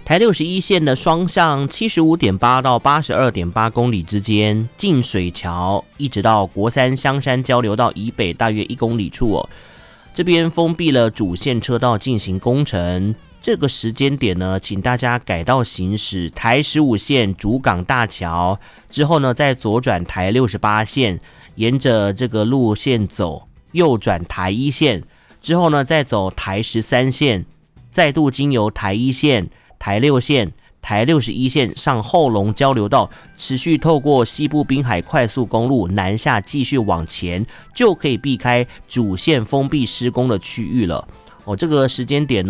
台61线的双向 75.8 到 82.8 公里之间，进水桥一直到国三香山交流道以北大约1公里处哦，这边封闭了主线车道进行工程。这个时间点呢，请大家改道行驶台15线竹港大桥之后呢，再左转台68线，沿着这个路线走，右转台1线之后呢，再走台13线，再度经由台1线、台6线、台61线上后龙交流道，持续透过西部滨海快速公路南下继续往前，就可以避开主线封闭施工的区域了。这个时间点呢，